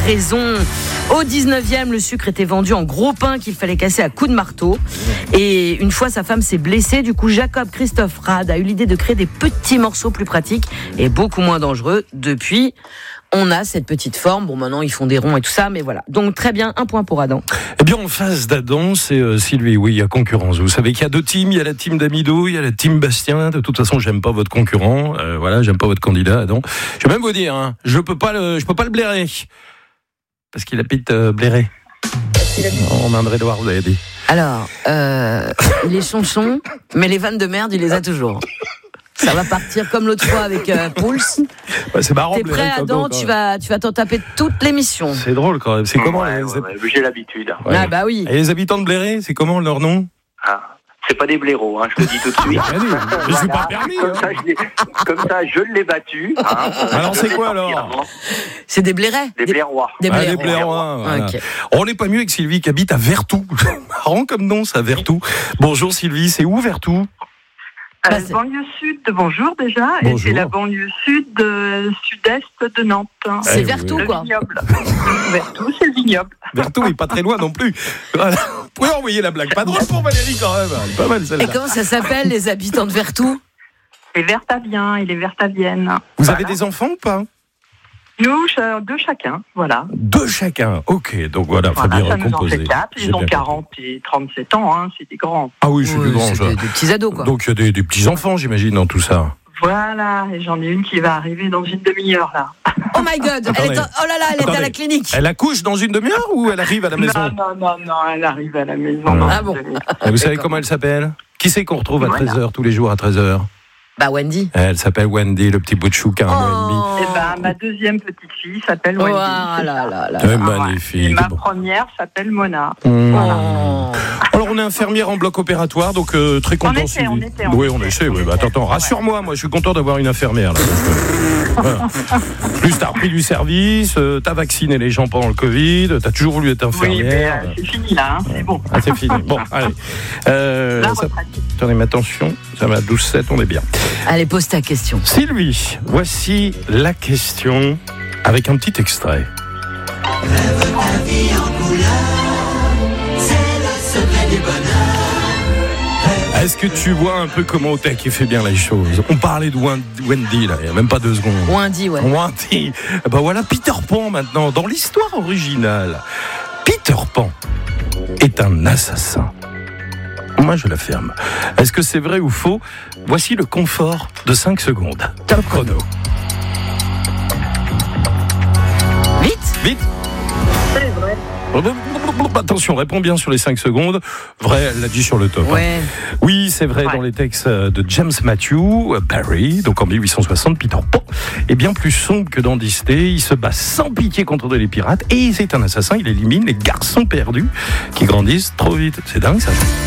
raison. Au 19e, le sucre était vendu en gros pain qu'il fallait casser à coups de marteau. Et une fois, sa femme s'est blessée. Du coup, Jacob Christoph Rad a eu l'idée de créer des petits morceaux plus pratiques et beaucoup moins dangereux. Depuis, on a cette petite forme. Bon, maintenant, ils font des ronds et tout ça, mais voilà. Donc, très bien, un point pour Adam. Eh bien, en face d'Adam, c'est Sylvie. Oui, il y a concurrence. Vous savez qu'il y a deux teams. Il y a la team d'Amido, il y a la team Bastien. De toute façon, j'aime pas votre concurrent. Voilà, j'aime pas votre candidat, Adam. Je vais même vous dire, hein, je peux pas le blairer. Parce qu'il habite Bléré. En Indre-et-Loire, vous avez dit. Alors, les chonchons, mais les vannes de merde, il les a toujours. Ça va partir comme l'autre fois avec Pouls. Ouais, c'est marrant. T'es prêt, Adam? Tu vas t'en taper toute l'émission. C'est drôle quand même. C'est comment j'ai l'habitude. Ouais. Ah bah oui. Et les habitants de Bléré, c'est comment leur nom? C'est pas des blaireaux, je le dis tout de suite. Je suis pas permis. Comme ça, je l'ai battu. Alors c'est quoi alors? C'est des blairais. Des blairois. Des blairois. Des blairois. Voilà. Okay. On n'est pas mieux avec Sylvie qui habite à Vertou. Marrant comme nom, ça, Vertou. Bonjour Sylvie, c'est où Vertou? Banlieue sud, bonjour déjà, bonjour. Et c'est la banlieue sud-est de Nantes. C'est Vertou, quoi. Vignoble. Vertou, c'est le vignoble. Vertou est pas très loin non plus. Voilà. Vous pouvez envoyer la blague. Pas drôle pour Valérie quand même. Pas mal celle-là. Et comment ça s'appelle, les habitants de Vertou? Les Vertaviens et les Vertaviennes. Vous avez des enfants ou pas? Nous, deux chacun, voilà. Deux chacun, ok. Donc voilà, faut bien ça nous en recomposer. fait 4, ils ont 40 et 37 ans, c'est des grands. Ah oui, c'est des grands. C'est des petits ados, quoi. Donc il y a des petits-enfants, j'imagine, dans tout ça. Voilà, et j'en ai une qui va arriver dans une demi-heure, là. Oh my God, elle est à la clinique. Elle accouche dans une demi-heure ou elle arrive à la maison? Non, elle arrive à la maison. Ah bon. Et vous savez comment elle s'appelle? Qui c'est qu'on retrouve à 13h, tous les jours à 13h? Bah Wendy. Elle s'appelle Wendy, le petit bout de chou qui a 1 mois et demi. Et ma deuxième petite fille s'appelle Wendy. C'est magnifique. Et ma première s'appelle Mona. Voilà. Alors on est infirmière en bloc opératoire, donc très content. On était. Oui, on essaie. Oui. Attends, rassure-moi, moi je suis content d'avoir une infirmière là. Voilà. Plus t'as repris du service, t'as vacciné les gens pendant le Covid, t'as toujours voulu être infirmière. Oui, mais c'est fini là, c'est bon. Ah, c'est fini. Bon, allez. Attendez, attention, ça va à 12-7, on est bien. Allez, pose ta question. Sylvie, voici la question avec un petit extrait. Rêve ta vie en couleur, c'est le secret du bonheur. Est-ce que tu vois un peu comment Otec fait bien les choses? On parlait de Wendy, là, il n'y a même pas 2 secondes. Wendy, ouais. Wendy. Ben voilà Peter Pan maintenant. Dans l'histoire originale, Peter Pan est un assassin. Moi, je l'affirme. Est-ce que c'est vrai ou faux? Voici le confort de 5 secondes. Top chrono. Vite. C'est vrai. Attention, réponds bien sur les 5 secondes. Vrai, elle l'a dit sur le top. Ouais. Oui, c'est vrai, dans les textes de James Matthew, Barry, donc en 1860, Peter Pan est bien plus sombre que dans Disney. Il se bat sans pitié contre les pirates et c'est un assassin. Il élimine les garçons perdus qui grandissent trop vite. C'est dingue ça.